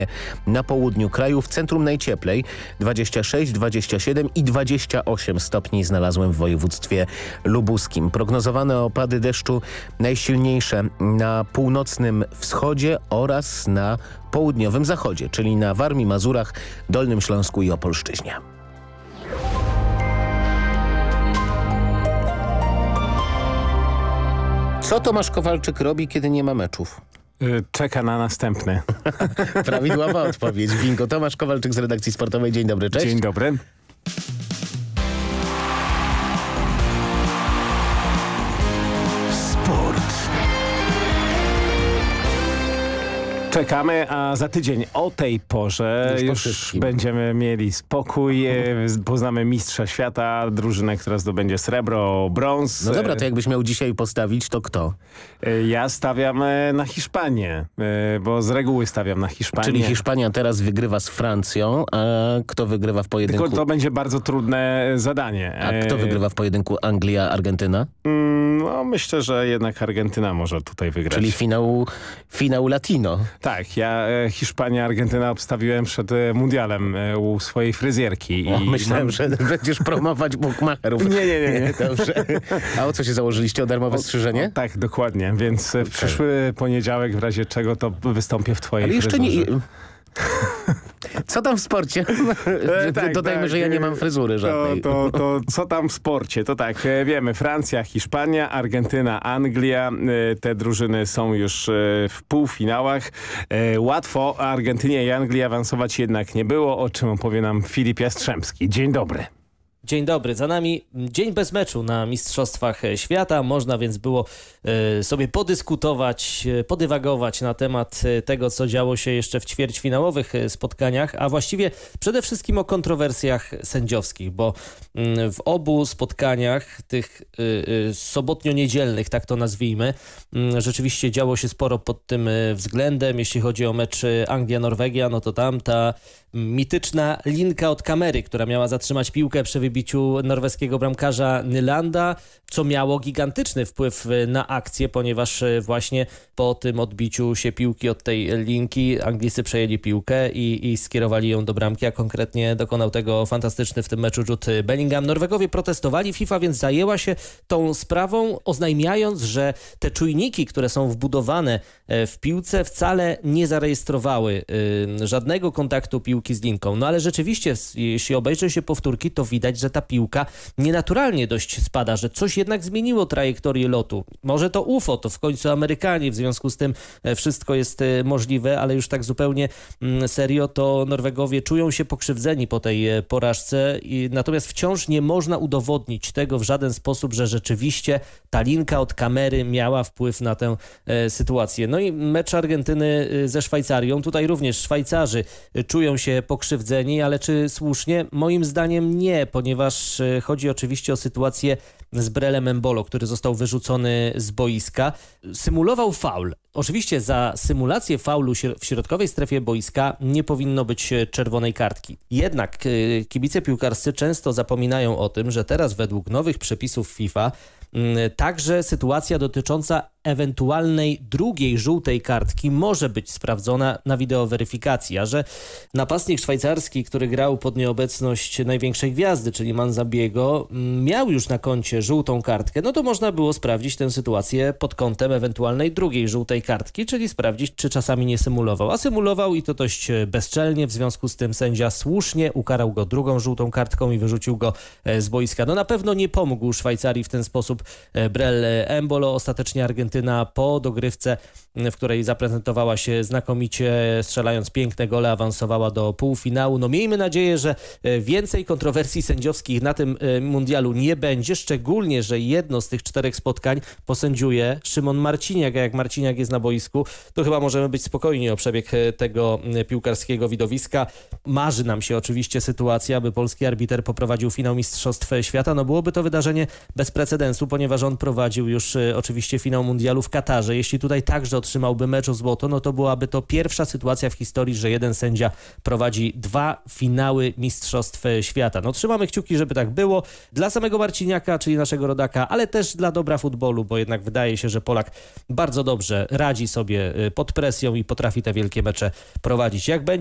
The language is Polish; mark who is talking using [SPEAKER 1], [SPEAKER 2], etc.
[SPEAKER 1] Na południu kraju, w centrum najcieplej 26, 27 i 28 stopni znalazłem w województwie lubuskim. Prognozowane opady deszczu najsilniejsze na północnym wschodzie oraz na południowym zachodzie, czyli na Warmii, Mazurach, Dolnym Śląsku i Opolszczyźnie. Co Tomasz Kowalczyk robi, kiedy nie ma meczów?
[SPEAKER 2] Czeka na następny.
[SPEAKER 1] Prawidłowa odpowiedź. Bingo. Tomasz Kowalczyk z redakcji sportowej. Dzień dobry, cześć.
[SPEAKER 2] Dzień dobry.
[SPEAKER 1] Sport.
[SPEAKER 2] Czekamy, a za tydzień o tej porze już będziemy mieli spokój. Poznamy mistrza świata, drużynę, która zdobędzie srebro, brąz.
[SPEAKER 1] No dobra, to jakbyś miał dzisiaj postawić, to kto?
[SPEAKER 2] Ja stawiam na Hiszpanię, bo z reguły stawiam na Hiszpanię.
[SPEAKER 1] Czyli Hiszpania teraz wygrywa z Francją, a kto wygrywa w pojedynku?
[SPEAKER 2] Tylko to będzie bardzo trudne zadanie.
[SPEAKER 1] A kto wygrywa w pojedynku Anglia-Argentyna?
[SPEAKER 2] No myślę, że jednak Argentyna może tutaj wygrać.
[SPEAKER 1] Czyli finał latino.
[SPEAKER 2] Tak, ja Hiszpania, Argentyna obstawiłem przed mundialem u swojej fryzjerki.
[SPEAKER 1] Myślałem, że będziesz promować bukmacherów.
[SPEAKER 2] Nie.
[SPEAKER 1] Dobrze. A o co się założyliście? O darmowe strzyżenie?
[SPEAKER 2] Tak, dokładnie. Więc w przyszły poniedziałek w razie czego to wystąpię w twojej
[SPEAKER 1] jeszcze
[SPEAKER 2] fryzurze.
[SPEAKER 1] nie... Co tam w sporcie? Dodajmy, że ja nie mam fryzury żadnej.
[SPEAKER 2] To co tam w sporcie? To tak, wiemy, Francja, Hiszpania, Argentyna, Anglia. Te drużyny są już w półfinałach. Łatwo Argentynie i Anglii awansować jednak nie było, o czym opowie nam Filip Jastrzębski. Dzień dobry.
[SPEAKER 3] Dzień dobry, za nami dzień bez meczu na Mistrzostwach Świata. Można więc było sobie podyskutować, podywagować na temat tego, co działo się jeszcze w ćwierćfinałowych spotkaniach, a właściwie przede wszystkim o kontrowersjach sędziowskich, bo w obu spotkaniach tych sobotnio-niedzielnych, tak to nazwijmy, rzeczywiście działo się sporo pod tym względem. Jeśli chodzi o mecz Anglia-Norwegia, no to tam ta mityczna linka od kamery, która miała zatrzymać piłkę przy wybiciu norweskiego bramkarza Nylanda, co miało gigantyczny wpływ na akcję, ponieważ właśnie po tym odbiciu się piłki od tej linki Anglicy przejęli piłkę i skierowali ją do bramki, a konkretnie dokonał tego fantastyczny w tym meczu Jude Bellingham. Norwegowie protestowali, FIFA więc zajęła się tą sprawą, oznajmiając, że te czujniki, które są wbudowane w piłce, wcale nie zarejestrowały żadnego kontaktu piłki z linką. No ale rzeczywiście, jeśli obejrzy się powtórki, to widać, że ta piłka nienaturalnie dość spada, że coś jednak zmieniło trajektorię lotu. Może to UFO, to w końcu Amerykanie, w związku z tym wszystko jest możliwe, ale już tak zupełnie serio, to Norwegowie czują się pokrzywdzeni po tej porażce, natomiast wciąż nie można udowodnić tego w żaden sposób, że rzeczywiście ta linka od kamery miała wpływ na tę sytuację. No i mecz Argentyny ze Szwajcarią. Tutaj również Szwajcarzy czują się pokrzywdzeni, ale czy słusznie? Moim zdaniem nie, ponieważ chodzi oczywiście o sytuację z Brelem Embolo, który został wyrzucony z boiska. Symulował faul. Oczywiście za symulację faulu w środkowej strefie boiska nie powinno być czerwonej kartki. Jednak kibice piłkarscy często zapominają o tym, że teraz według nowych przepisów FIFA także sytuacja dotycząca ewentualnej drugiej żółtej kartki może być sprawdzona na wideoweryfikacji, a że napastnik szwajcarski, który grał pod nieobecność największej gwiazdy, czyli Manzabiego, miał już na koncie żółtą kartkę, no to można było sprawdzić tę sytuację pod kątem ewentualnej drugiej żółtej kartki, czyli sprawdzić, czy czasami nie symulował. A symulował i to dość bezczelnie, w związku z tym sędzia słusznie ukarał go drugą żółtą kartką i wyrzucił go z boiska. No na pewno nie pomógł Szwajcarii w ten sposób Brel Embolo. Ostatecznie Argentyna po dogrywce, w której zaprezentowała się znakomicie, strzelając piękne gole, awansowała do półfinału. No miejmy nadzieję, że więcej kontrowersji sędziowskich na tym mundialu nie będzie, szczególnie, że jedno z tych 4 spotkań posędziuje Szymon Marciniak, a jak Marciniak jest na boisku, to chyba możemy być spokojni o przebieg tego piłkarskiego widowiska. marzy nam się oczywiście sytuacja, aby polski arbiter poprowadził finał Mistrzostw Świata. No byłoby to wydarzenie bez precedensu, ponieważ on prowadził już oczywiście finał mundialu w Katarze. Jeśli tutaj także otrzymałby mecz o złoto, no to byłaby to pierwsza sytuacja w historii, że jeden sędzia prowadzi 2 finały Mistrzostw Świata. No trzymamy kciuki, żeby tak było dla samego Marciniaka, czyli naszego rodaka, ale też dla dobra futbolu, bo jednak wydaje się, że Polak bardzo dobrze radzi sobie pod presją i potrafi te wielkie mecze prowadzić. Jak będzie